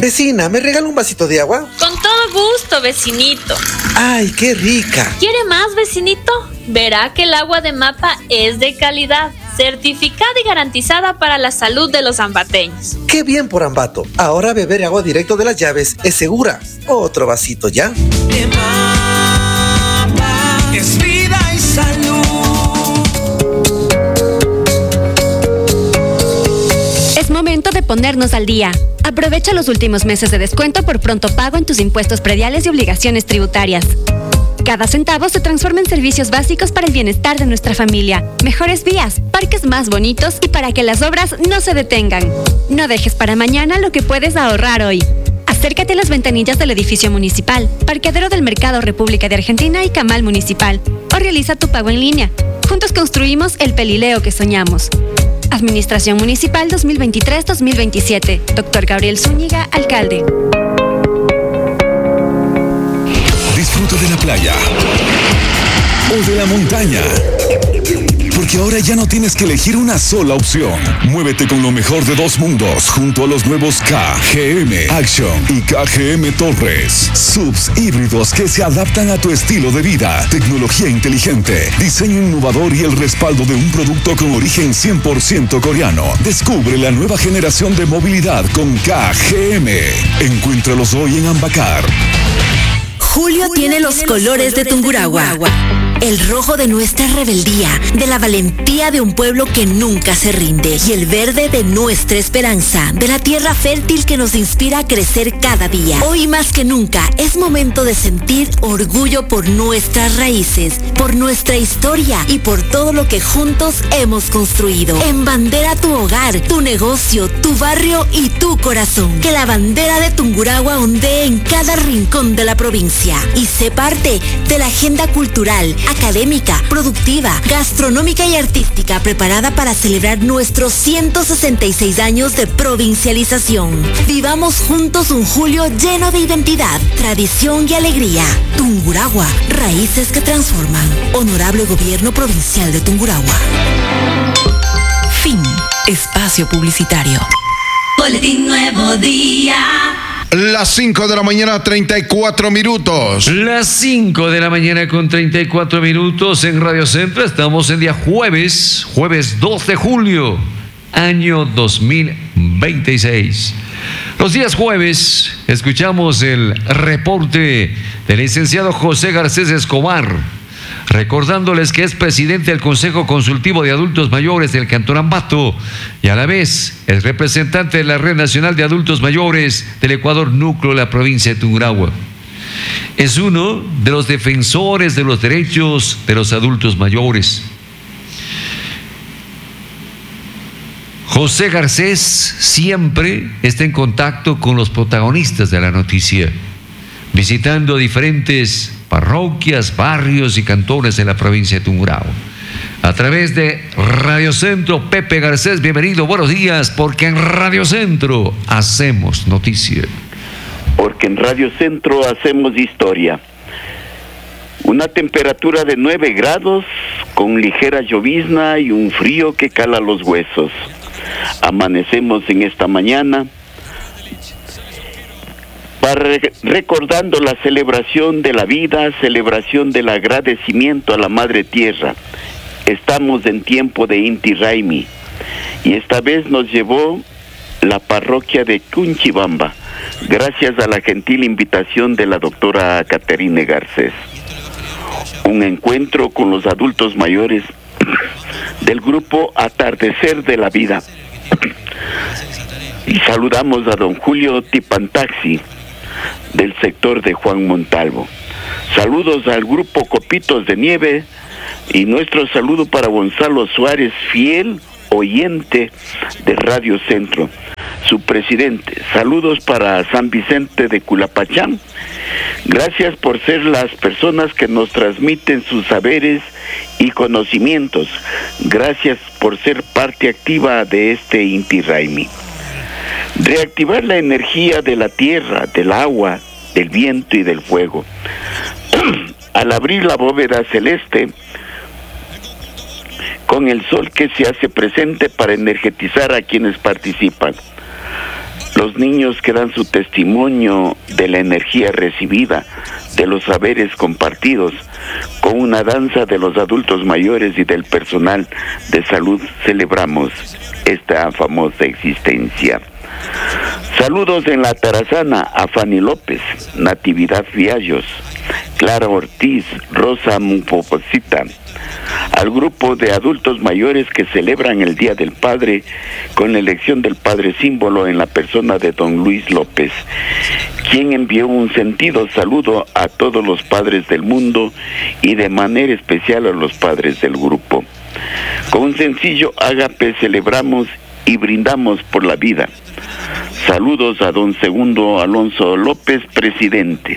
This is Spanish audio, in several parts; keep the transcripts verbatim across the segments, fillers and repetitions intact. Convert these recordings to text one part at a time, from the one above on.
Vecina, ¿me regala un vasito de agua? Con todo gusto, vecinito. ¡Ay, qué rica! ¿Quiere más, vecinito? Verá que el agua de Mapa es de calidad, certificada y garantizada para la salud de los ambateños. ¡Qué bien por Ambato! Ahora beber agua directo de las llaves es segura. Otro vasito ya. De Mapa es vida y salud. Es momento de ponernos al día. Aprovecha los últimos meses de descuento por pronto pago en tus impuestos prediales y obligaciones tributarias. Cada centavo se transforma en servicios básicos para el bienestar de nuestra familia, mejores vías, parques más bonitos y para que las obras no se detengan. No dejes para mañana lo que puedes ahorrar hoy. Acércate a las ventanillas del edificio municipal, parqueadero del Mercado República de Argentina y Camal Municipal, o realiza tu pago en línea. Juntos construimos el Pelileo que soñamos. Administración Municipal dos mil veintitrés dos mil veintisiete. Doctor Gabriel Zúñiga, alcalde. Disfruta de la playa o de la montaña, porque ahora ya no tienes que elegir una sola opción. Muévete con lo mejor de dos mundos junto a los nuevos K G M Action y K G M Torres. Subs híbridos que se adaptan a tu estilo de vida. Tecnología inteligente, diseño innovador y el respaldo de un producto con origen cien por ciento coreano. Descubre la nueva generación de movilidad con K G M. Encuéntralos hoy en Ambacar. Julio tiene los colores de Tungurahua. El rojo de nuestra rebeldía, de la valentía de un pueblo que nunca se rinde, y el verde de nuestra esperanza, de la tierra fértil que nos inspira a crecer cada día. Hoy más que nunca es momento de sentir orgullo por nuestras raíces, por nuestra historia y por todo lo que juntos hemos construido. Embandera tu hogar, tu negocio, tu barrio y tu corazón. Que la bandera de Tungurahua ondee en cada rincón de la provincia y sé parte de la agenda cultural, académica, productiva, gastronómica y artística preparada para celebrar nuestros ciento sesenta y seis años de provincialización. Vivamos juntos un julio lleno de identidad, tradición y alegría. Tungurahua, raíces que transforman. Honorable Gobierno Provincial de Tungurahua. Fin. Espacio publicitario. Boletín Nuevo Día. Las cinco de la mañana, treinta y cuatro minutos. Las cinco de la mañana con treinta y cuatro minutos en Radio Centro. Estamos en día jueves, jueves dos de julio, año dos mil veintiséis. Los días jueves escuchamos el reporte del licenciado José Garcés Escobar, recordándoles que es presidente del Consejo Consultivo de Adultos Mayores del Cantón Ambato y a la vez es representante de la Red Nacional de Adultos Mayores del Ecuador Núcleo de la provincia de Tungurahua. Es uno de los defensores de los derechos de los adultos mayores. José Garcés siempre está en contacto con los protagonistas de la noticia, visitando diferentes parroquias, barrios y cantones de la provincia de Tungurahua. A través de Radio Centro, Pepe Garcés, bienvenido, buenos días, porque en Radio Centro hacemos noticia. Porque en Radio Centro hacemos historia. Una temperatura de nueve grados, con ligera llovizna y un frío que cala los huesos. Amanecemos en esta mañana para recordando la celebración de la vida, celebración del agradecimiento a la Madre Tierra. Estamos en tiempo de Inti Raymi y esta vez nos llevó la parroquia de Cunchibamba, gracias a la gentil invitación de la doctora Caterine Garcés. Un encuentro con los adultos mayores del grupo Atardecer de la Vida. Y saludamos a don Julio Tipantaxi, del sector de Juan Montalvo. Saludos al grupo Copitos de Nieve y nuestro saludo para Gonzalo Suárez, fiel oyente de Radio Centro, su presidente. Saludos para San Vicente de Culapachán. Gracias por ser las personas que nos transmiten sus saberes y conocimientos. Gracias por ser parte activa de este Inti Raymi. Reactivar la energía de la tierra, del agua, del viento y del fuego. Al abrir la bóveda celeste, con el sol que se hace presente para energetizar a quienes participan. Los niños que dan su testimonio de la energía recibida, de los saberes compartidos, con una danza de los adultos mayores y del personal de salud, celebramos esta famosa existencia. Saludos en la Tarazana a Fanny López, Natividad Viallos, Clara Ortiz, Rosa Mupoposita, al grupo de adultos mayores que celebran el Día del Padre con la elección del Padre Símbolo en la persona de don Luis López, quien envió un sentido saludo a todos los padres del mundo y de manera especial a los padres del grupo. Con un sencillo ágape celebramos y brindamos por la vida. Saludos a don Segundo Alonso López, presidente.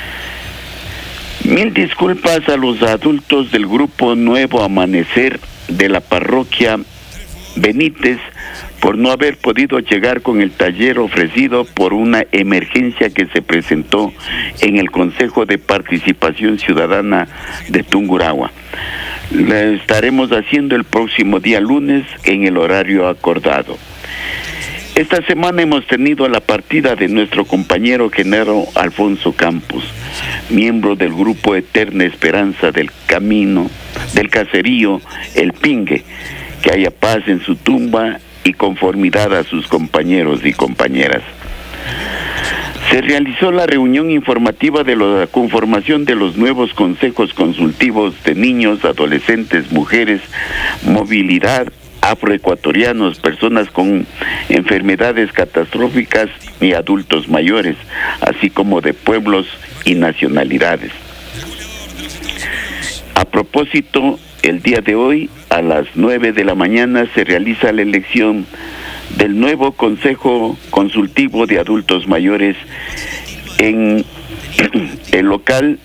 Mil disculpas a los adultos del grupo Nuevo Amanecer de la parroquia Benítez por no haber podido llegar con el taller ofrecido por una emergencia que se presentó en el Consejo de Participación Ciudadana de Tungurahua. Lo estaremos haciendo el próximo día lunes en el horario acordado. Esta semana hemos tenido la partida de nuestro compañero Genaro Alfonso Campos, miembro del grupo Eterna Esperanza del Camino, del caserío El Pingue. Que haya paz en su tumba y conformidad a sus compañeros y compañeras. Se realizó la reunión informativa de la conformación de los nuevos consejos consultivos de niños, adolescentes, mujeres, movilidad, afroecuatorianos, personas con enfermedades catastróficas y adultos mayores, así como de pueblos y nacionalidades. A propósito, el día de hoy, a las nueve de la mañana, se realiza la elección del nuevo Consejo Consultivo de Adultos Mayores en el local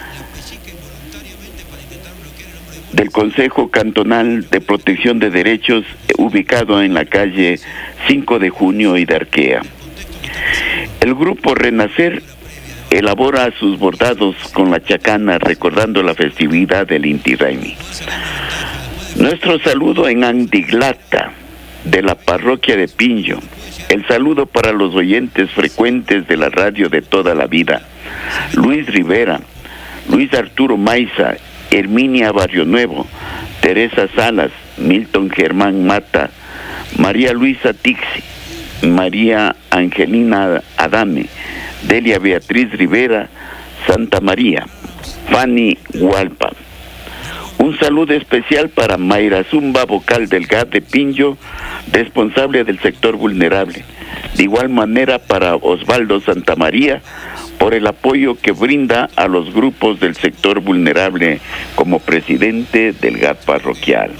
del Consejo Cantonal de Protección de Derechos, ubicado en la calle cinco de junio y de Arquea. El grupo Renacer elabora sus bordados con la chacana, recordando la festividad del Inti Raymi. Nuestro saludo en Andiglata, de la parroquia de Pinjo. El saludo para los oyentes frecuentes de la radio de toda la vida. Luis Rivera, Luis Arturo Maiza, Herminia Barrio Nuevo, Teresa Salas, Milton Germán Mata, María Luisa Tixi, María Angelina Adame, Delia Beatriz Rivera, Santa María, Fanny Hualpa. Un saludo especial para Mayra Zumba, vocal del G A T de Pinjo, responsable del sector vulnerable. De igual manera para Osvaldo Santamaría, por el apoyo que brinda a los grupos del sector vulnerable como presidente del G A T parroquial.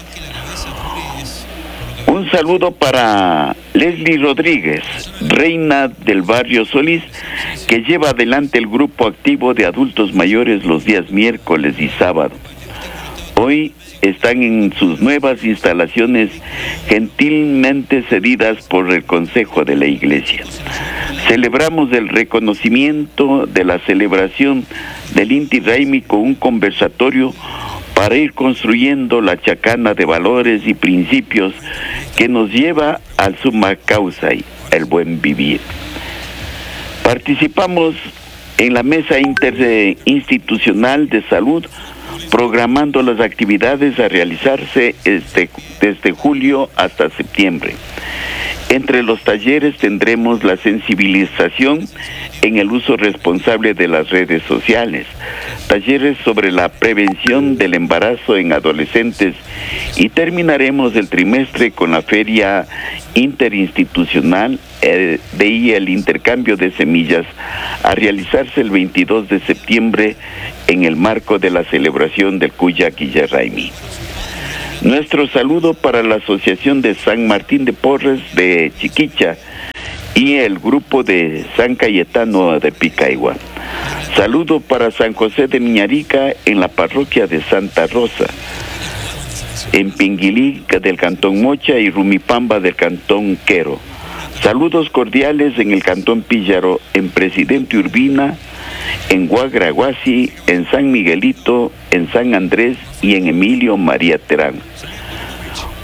Un saludo para Leslie Rodríguez, reina del barrio Solís, que lleva adelante el grupo activo de adultos mayores los días miércoles y sábado. Hoy están en sus nuevas instalaciones gentilmente cedidas por el Consejo de la Iglesia. Celebramos el reconocimiento de la celebración del Inti Raymi con un conversatorio para ir construyendo la chacana de valores y principios que nos lleva al summa causa, el buen vivir. Participamos en la mesa interinstitucional de salud, programando las actividades a realizarse este, desde julio hasta septiembre. Entre los talleres tendremos la sensibilización en el uso responsable de las redes sociales, talleres sobre la prevención del embarazo en adolescentes y terminaremos el trimestre con la feria interinstitucional eh, de y el intercambio de semillas a realizarse el veintidós de septiembre en el marco de la celebración del Cuya Quilla Raymi. Nuestro saludo para la Asociación de San Martín de Porres de Chiquicha y el grupo de San Cayetano de Picaigua. Saludo para San José de Miñarica en la parroquia de Santa Rosa, en Pinguilí del Cantón Mocha y Rumipamba del Cantón Quero. Saludos cordiales en el Cantón Píllaro, en Presidente Urbina, en Guagraguasi, en San Miguelito, en San Andrés y en Emilio María Terán.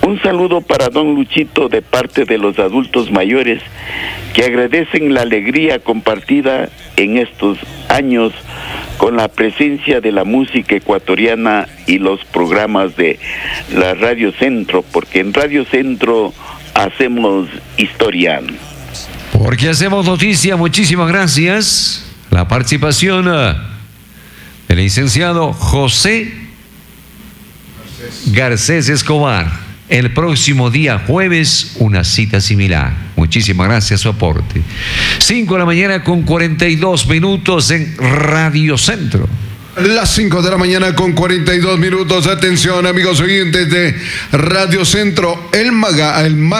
Un saludo para don Luchito de parte de los adultos mayores que agradecen la alegría compartida en estos años con la presencia de la música ecuatoriana y los programas de la Radio Centro, porque en Radio Centro hacemos historia. Porque hacemos noticia. Muchísimas gracias. La participación uh, del licenciado José Garcés Escobar. El próximo día jueves, una cita similar. Muchísimas gracias su aporte. cinco de la mañana con cuarenta y dos minutos en Radio Centro. Las cinco de la mañana con cuarenta y dos minutos. Atención, amigos oyentes de Radio Centro. El MAGA, el MAG,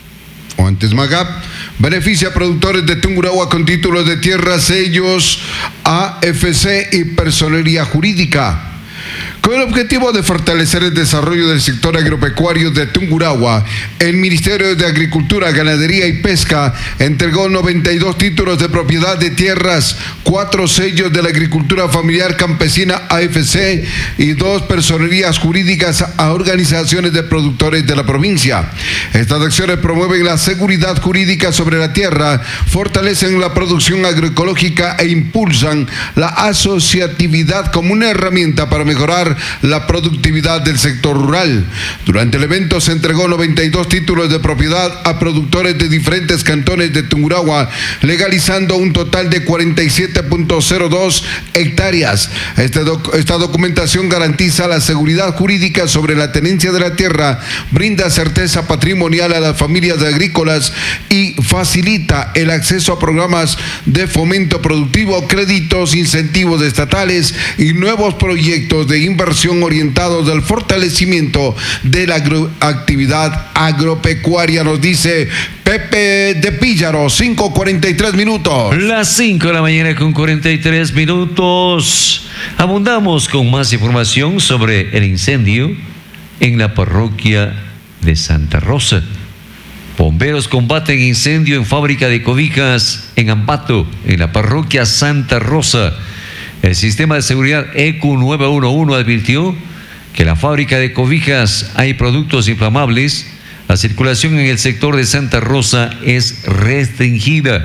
o antes MAGAP, beneficia a productores de Tungurahua con títulos de tierra, sellos, A F C y personería jurídica. Con el objetivo de fortalecer el desarrollo del sector agropecuario de Tungurahua, el Ministerio de Agricultura, Ganadería y Pesca entregó noventa y dos títulos de propiedad de tierras, cuatro sellos de la agricultura familiar campesina A F C y dos personerías jurídicas a organizaciones de productores de la provincia. Estas acciones promueven la seguridad jurídica sobre la tierra, fortalecen la producción agroecológica e impulsan la asociatividad como una herramienta para mejorar la productividad del sector rural. Durante el evento se entregó noventa y dos títulos de propiedad a productores de diferentes cantones de Tungurahua, legalizando un total de cuarenta y siete punto cero dos hectáreas. Este doc, esta documentación garantiza la seguridad jurídica sobre la tenencia de la tierra, brinda certeza patrimonial a las familias agrícolas y facilita el acceso a programas de fomento productivo, créditos, incentivos estatales y nuevos proyectos de inversión orientados al fortalecimiento de la agro actividad agropecuaria, nos dice Pepe de Píllaro. Cinco cuarenta y tres minutos. Las cinco de la mañana con cuarenta y tres minutos. Abundamos con más información sobre el incendio en la parroquia de Santa Rosa. Bomberos combaten incendio en fábrica de cobijas en Ambato, en la parroquia Santa Rosa. El sistema de seguridad E Q nueve uno uno advirtió que en la fábrica de cobijas hay productos inflamables. La circulación en el sector de Santa Rosa es restringida.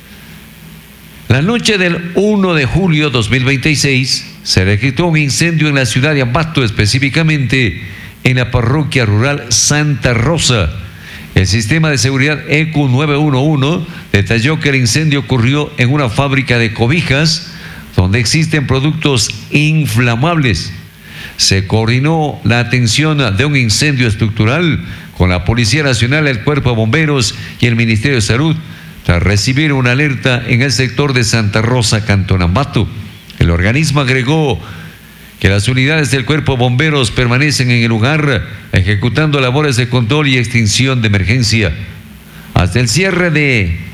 La noche del uno de julio de dos mil veintiséis se registró un incendio en la ciudad de Ambato, específicamente en la parroquia rural Santa Rosa. El sistema de seguridad E Q nueve uno uno detalló que el incendio ocurrió en una fábrica de cobijas donde existen productos inflamables. Se coordinó la atención de un incendio estructural con la Policía Nacional, el Cuerpo de Bomberos y el Ministerio de Salud, tras recibir una alerta en el sector de Santa Rosa, Cantón Ambato. El organismo agregó que las unidades del Cuerpo de Bomberos permanecen en el lugar ejecutando labores de control y extinción de emergencia. Hasta el cierre de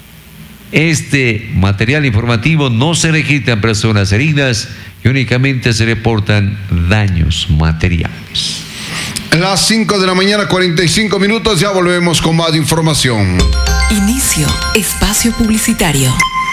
este material informativo no se registran personas heridas y únicamente se reportan daños materiales. Las cinco de la mañana, cuarenta y cinco minutos, ya volvemos con más información. Inicio espacio publicitario.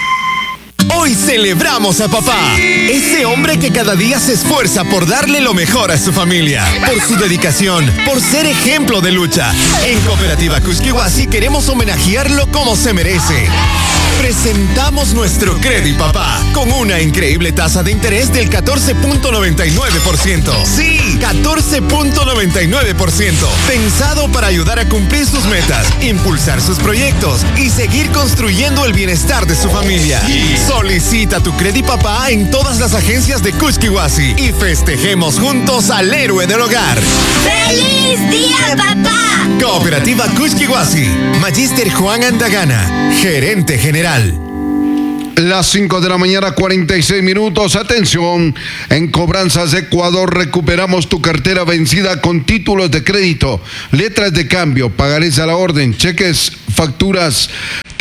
Hoy celebramos a papá, ese hombre que cada día se esfuerza por darle lo mejor a su familia, por su dedicación, por ser ejemplo de lucha. En Cooperativa Cusquihuasi queremos homenajearlo como se merece. Presentamos nuestro Credit Papá con una increíble tasa de interés del catorce punto noventa y nueve por ciento. Sí, catorce punto noventa y nueve por ciento. Pensado para ayudar a cumplir sus metas, impulsar sus proyectos y seguir construyendo el bienestar de su familia. Solicita tu Credit Papá en todas las agencias de Cusquihuasi y festejemos juntos al héroe del hogar. ¡Feliz día, papá! Cooperativa Cusquihuasi. Magíster Juan Andagana, gerente general. Las cinco de la mañana, cuarenta y seis minutos. Atención, en Cobranzas Ecuador recuperamos tu cartera vencida con títulos de crédito, letras de cambio, pagarés a la orden, cheques, facturas.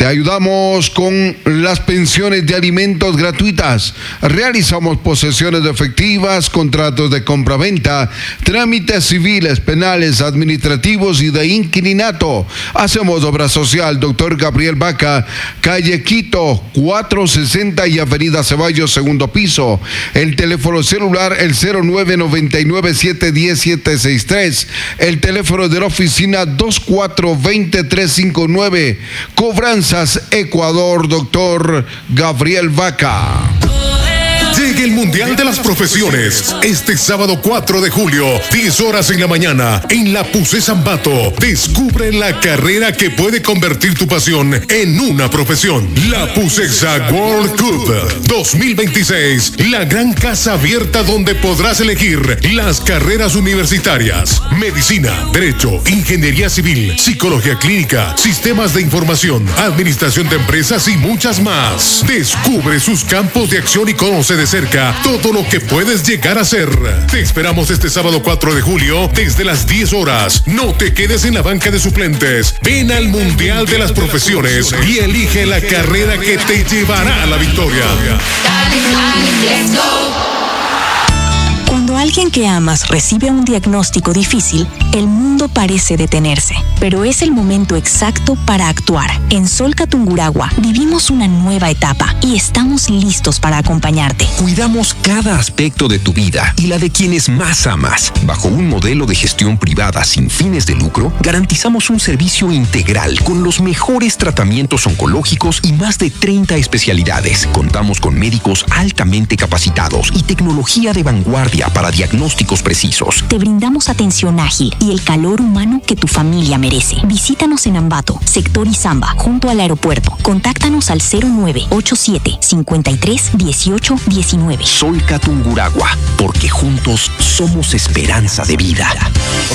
Te ayudamos con las pensiones de alimentos gratuitas. Realizamos posesiones efectivas, contratos de compraventa, trámites civiles, penales, administrativos y de inquilinato. Hacemos obra social. Doctor Gabriel Vaca, calle Quito, cuatrocientos sesenta y Avenida Ceballos, segundo piso. El teléfono celular, el cero nueve nueve nueve siete uno cero siete seis tres. El teléfono de la oficina, dos cuatro dos cero tres cinco nueve. Cobranzas Ecuador, doctor Gabriel Vaca. Llega el Mundial de las Profesiones este sábado cuatro de julio, diez horas en la mañana, en la Pusé Zambato. Descubre la carrera que puede convertir tu pasión en una profesión. La Pusexa World Cup dos mil veintiséis, la gran casa abierta donde podrás elegir las carreras universitarias: medicina, derecho, ingeniería civil, psicología clínica, sistemas de información, administración de empresas y muchas más. Descubre sus campos de acción y conoce de cerca todo lo que puedes llegar a ser. Te esperamos este sábado cuatro de julio desde las diez horas. No te quedes en la banca de suplentes. Ven al Mundial de las Profesiones y elige la carrera que te llevará a la victoria. Cuando alguien que amas recibe un diagnóstico difícil, el mundo parece detenerse, pero es el momento exacto para actuar. En Solca Tungurahua vivimos una nueva etapa y estamos listos para acompañarte. Cuidamos cada aspecto de tu vida y la de quienes más amas. Bajo un modelo de gestión privada sin fines de lucro, garantizamos un servicio integral con los mejores tratamientos oncológicos y más de treinta especialidades. Contamos con médicos altamente capacitados y tecnología de vanguardia para diagnósticos precisos. Te brindamos atención ágil y el calor humano que tu familia merece. Visítanos en Ambato, sector Izamba, junto al aeropuerto. Contáctanos al cero nueve ocho siete cinco tres uno ocho uno nueve. Solca Tungurahua, porque juntos somos esperanza de vida.